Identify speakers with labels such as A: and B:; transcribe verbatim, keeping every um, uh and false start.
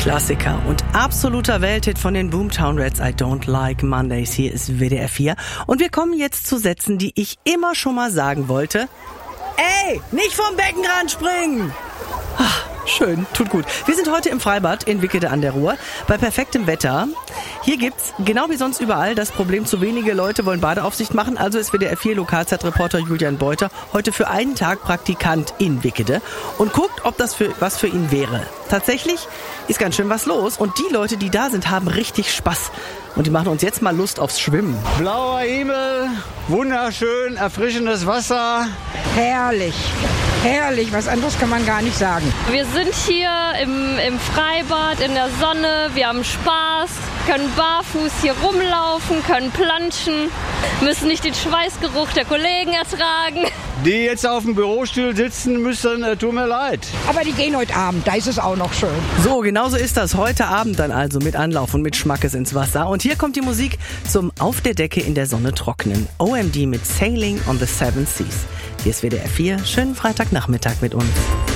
A: Klassiker und absoluter Welthit von den Boomtown Rats, I Don't Like Mondays. Hier ist W D R vier. Und wir kommen jetzt zu Sätzen, die ich immer schon mal sagen wollte. Ey, nicht vom Beckenrand springen! Ach, schön, tut gut. Wir sind heute im Freibad in Wickede an der Ruhr bei perfektem Wetter. Hier gibt's, genau wie sonst überall, das Problem, zu wenige Leute wollen Badeaufsicht machen. Also ist W D R vier Lokalzeitreporter Julian Beuter heute für einen Tag Praktikant in Wickede und guckt, ob das für was für ihn wäre. Tatsächlich ist ganz schön was los und die Leute, die da sind, haben richtig Spaß. Und die machen uns jetzt mal Lust aufs Schwimmen.
B: Blauer Himmel, wunderschön, erfrischendes Wasser.
C: Herrlich, herrlich, was anderes kann man gar nicht sagen.
D: Wir sind hier im, im Freibad, in der Sonne, wir haben Spaß, können barfuß hier rumlaufen, können planschen, müssen nicht den Schweißgeruch der Kollegen ertragen.
B: Die jetzt auf dem Bürostuhl sitzen müssen, äh, tut mir leid.
C: Aber die gehen heute Abend, da ist es auch noch schön.
A: So, genauso ist das heute Abend dann also mit Anlauf und mit Schmackes ins Wasser. Und hier kommt die Musik zum Auf der Decke in der Sonne trocknen. O M D mit Sailing on the Seven Seas. Hier ist W D R vier. Schönen Freitagnachmittag mit uns.